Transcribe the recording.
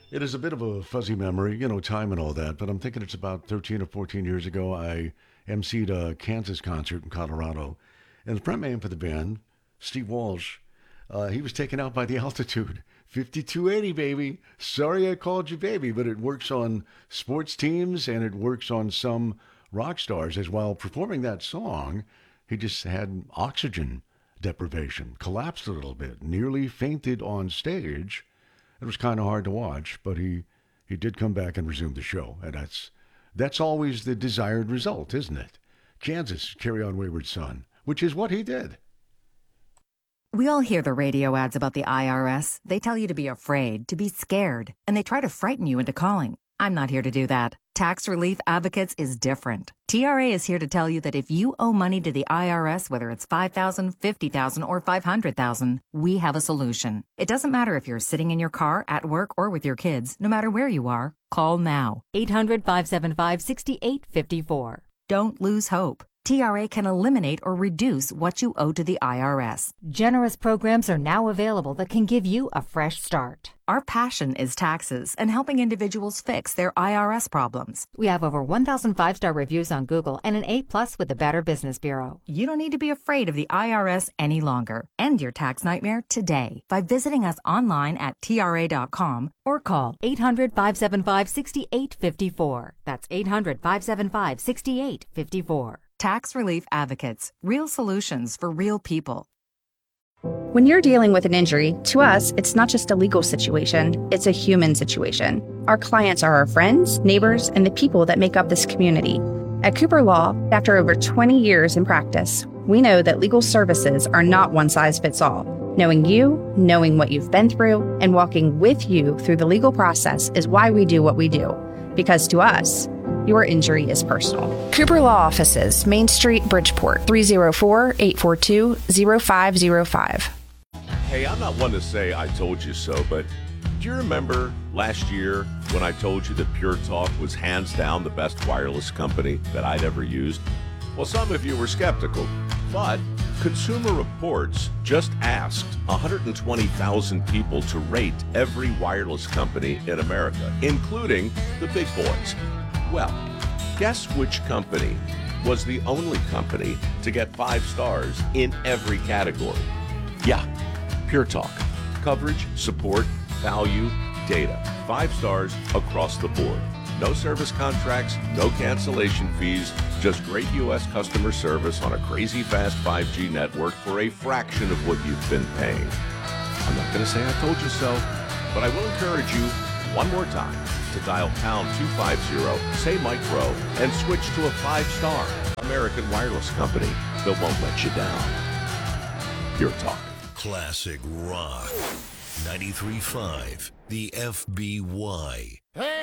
It is a bit of a fuzzy memory, time and all that, but I'm thinking it's about 13 or 14 years ago. I emceed a Kansas concert in Colorado, and the frontman for the band, Steve Walsh, he was taken out by the altitude. 5280, baby. Sorry I called you baby, but it works on sports teams and it works on some rock stars as well. Performing that song, he just had oxygen deprivation, collapsed a little bit, nearly fainted on stage. It was kind of hard to watch, but he did come back and resume the show, and that's always the desired result, isn't it? Kansas, carry on, wayward son, which is what he did. We all hear the radio ads about the IRS. They tell you to be afraid, to be scared, and they try to frighten you into calling. I'm not here to do that. Tax Relief Advocates is different. TRA is here to tell you that if you owe money to the IRS, whether it's $5,000, $50,000, or $500,000, we have a solution. It doesn't matter if you're sitting in your car, at work, or with your kids. No matter where you are, call now. 800-575-6854. Don't lose hope. TRA can eliminate or reduce what you owe to the IRS. Generous programs are now available that can give you a fresh start. Our passion is taxes and helping individuals fix their IRS problems. We have over 1,000 5-star reviews on Google and an A+ with the Better Business Bureau. You don't need to be afraid of the IRS any longer. End your tax nightmare today by visiting us online at TRA.com or call 800-575-6854. That's 800-575-6854. Tax Relief Advocates. Real solutions for real people. When you're dealing with an injury, to us, it's not just a legal situation, it's a human situation. Our clients are our friends, neighbors, and the people that make up this community. At Cooper Law, after over 20 years in practice, we know that legal services are not one size fits all. Knowing you, knowing what you've been through, and walking with you through the legal process is why we do what we do. Because to us, your injury is personal. Cooper Law Offices, Main Street, Bridgeport, 304-842-0505. Hey, I'm not one to say I told you so, but do you remember last year when I told you that Pure Talk was hands down the best wireless company that I'd ever used? Well, some of you were skeptical, but Consumer Reports just asked 120,000 people to rate every wireless company in America, including the big boys. Well, guess which company was the only company to get 5 stars in every category? Yeah, Pure Talk. Coverage, support, value, data. 5 stars across the board. No service contracts, no cancellation fees, just great U.S. customer service on a crazy fast 5G network for a fraction of what you've been paying. I'm not going to say I told you so, but I will encourage you one more time to dial pound 250, say Mike Rowe, and switch to a 5-star American wireless company that won't let you down. Pure Talk. Classic Rock 93.5, the FBY. Hey!